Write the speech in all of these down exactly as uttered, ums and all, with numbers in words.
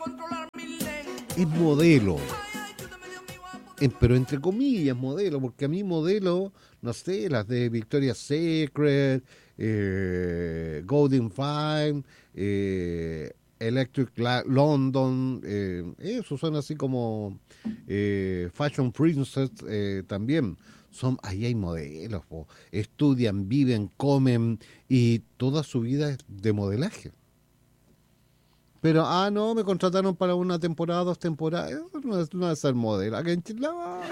es modelo. En, pero entre comillas modelo, porque a mí modelo, no sé, las de Victoria's Secret, eh, Golden Fine, eh, Electric La- London, eh, esos son así como eh, Fashion Princess eh, también. Son, ahí hay modelos, po. Estudian, viven, comen y toda su vida es de modelaje. Pero, ah, no, me contrataron para una temporada, dos temporadas. Eso no es, no es ser modelo. Acá en Chile, no.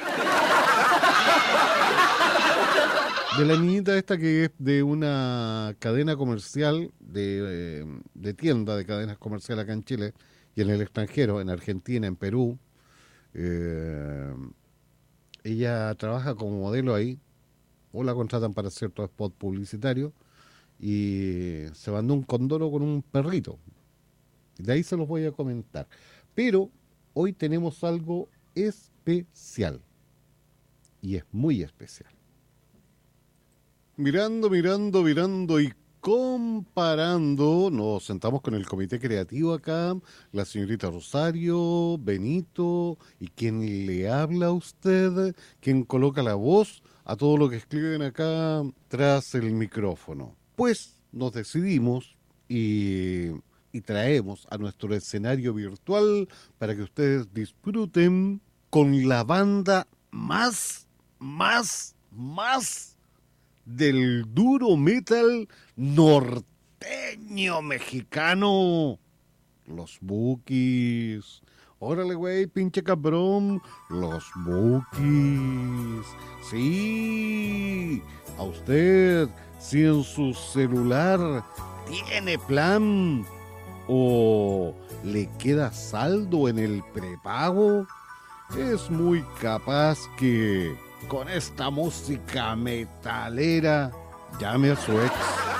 De la niñita esta que es de una cadena comercial, de, eh, de tienda de cadenas comerciales acá en Chile y en el extranjero, en Argentina, en Perú. Eh, ella trabaja como modelo ahí, o la contratan para ciertos spots publicitarios, y se mandó un condoro con un perrito. De ahí se los voy a comentar. Pero hoy tenemos algo especial, y es muy especial. Mirando, mirando, mirando y comparando, nos sentamos con el comité creativo acá, la señorita Rosario, Benito, y quien le habla a usted, quien coloca la voz a todo lo que escriben acá tras el micrófono. Pues nos decidimos y, y traemos a nuestro escenario virtual para que ustedes disfruten con la banda más, más, más del duro metal norteño mexicano, los Bukis. Órale, güey, pinche cabrón, los Bukis. Sí, a usted, si en su celular tiene plan o le queda saldo en el prepago, es muy capaz que con esta música metalera llame a su ex.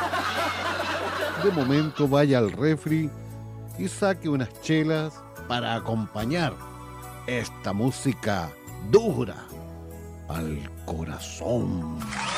De momento vaya al refri y saque unas chelas para acompañar esta música dura al corazón.